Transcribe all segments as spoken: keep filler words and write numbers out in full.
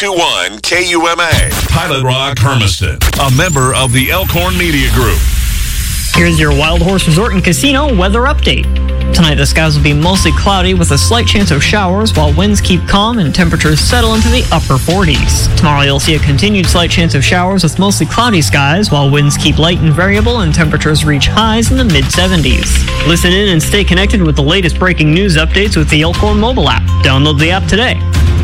two one K U M A. Pilot Rock Hermiston, a member of the Elkhorn Media Group. Here's your Wild Horse Resort and Casino weather update. Tonight, the skies will be mostly cloudy with a slight chance of showers while winds keep calm and temperatures settle into the upper forties. Tomorrow, you'll see a continued slight chance of showers with mostly cloudy skies while winds keep light and variable and temperatures reach highs in the mid seventies. Listen in and stay connected with the latest breaking news updates with the Elkhorn mobile app. Download the app today.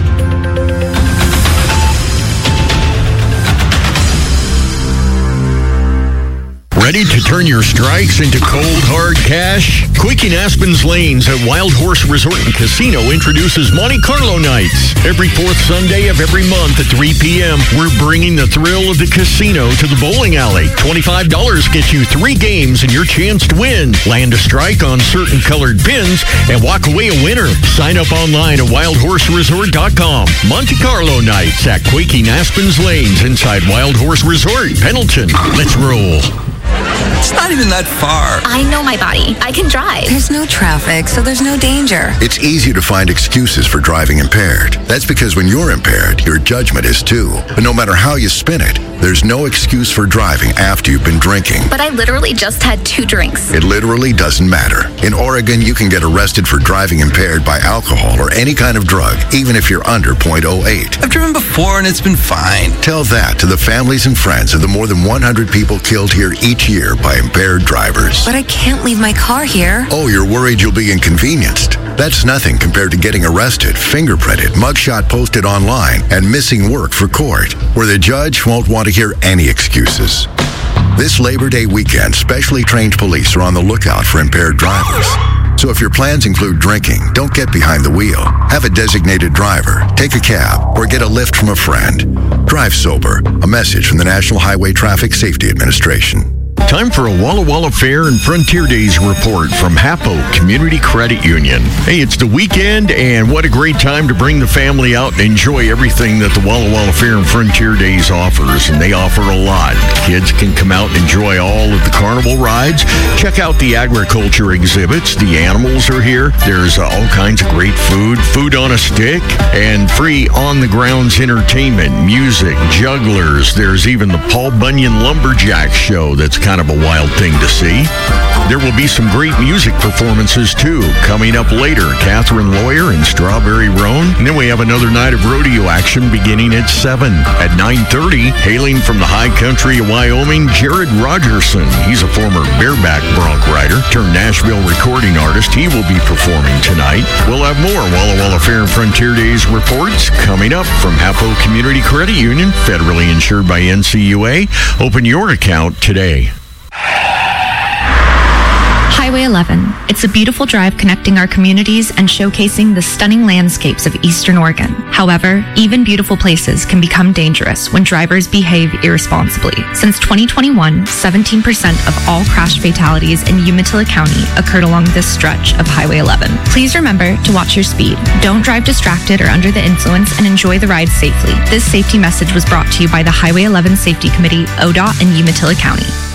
Ready to turn your strikes into cold, hard cash? Quaking Aspen's Lanes at Wild Horse Resort and Casino introduces Monte Carlo nights. Every fourth Sunday of every month at three p.m., we're bringing the thrill of the casino to the bowling alley. twenty-five dollars gets you three games and your chance to win. Land a strike on certain colored pins and walk away a winner. Sign up online at wild horse resort dot com. Monte Carlo nights at Quaking Aspen's Lanes inside Wild Horse Resort, Pendleton. Let's roll. It's not even that far. I know my body. I can drive. There's no traffic, so there's no danger. It's easy to find excuses for driving impaired. That's because when you're impaired, your judgment is too. But no matter how you spin it, there's no excuse for driving after you've been drinking. But I literally just had two drinks. It literally doesn't matter. In Oregon, you can get arrested for driving impaired by alcohol or any kind of drug, even if you're under point oh eight. I've driven before and it's been fine. Tell that to the families and friends of the more than one hundred people killed here each year by impaired drivers. But I can't leave my car here. Oh, you're worried you'll be inconvenienced? That's nothing compared to getting arrested, fingerprinted, mugshot posted online, and missing work for court, where the judge won't want to hear any excuses. This Labor Day weekend, specially trained police are on the lookout for impaired drivers. So if your plans include drinking, don't get behind the wheel. Have a designated driver, take a cab, or get a lift from a friend. Drive sober. A message from the National Highway Traffic Safety Administration. Time for a Walla Walla Fair and Frontier Days report from Hapo Community Credit Union. Hey, it's the weekend, and what a great time to bring the family out and enjoy everything that the Walla Walla Fair and Frontier Days offers, and they offer a lot. Kids can come out and enjoy all of the carnival rides. Check out the agriculture exhibits. The animals are here. There's uh, all kinds of great food, food on a stick, and free on-the-grounds entertainment, music, jugglers. There's even the Paul Bunyan Lumberjack Show that's kind of a wild thing to see. There will be some great music performances too coming up later. Catherine Lawyer and Strawberry Roan. And then we have another night of rodeo action beginning at seven. At nine thirty, hailing from the high country of Wyoming, Jared Rogerson. He's a former bareback bronc rider turned Nashville recording artist. He will be performing tonight. We'll have more Walla Walla Fair and Frontier Days reports coming up from Hapo Community Credit Union, federally insured by N C U A. Open your account today. Highway eleven. It's a beautiful drive connecting our communities and showcasing the stunning landscapes of Eastern Oregon. However, even beautiful places can become dangerous when drivers behave irresponsibly. Since twenty twenty-one, seventeen percent of all crash fatalities in Umatilla County occurred along this stretch of Highway eleven. Please remember to watch your speed. Don't drive distracted or under the influence, and enjoy the ride safely. This safety message was brought to you by the Highway eleven Safety Committee, O D O T, and Umatilla County.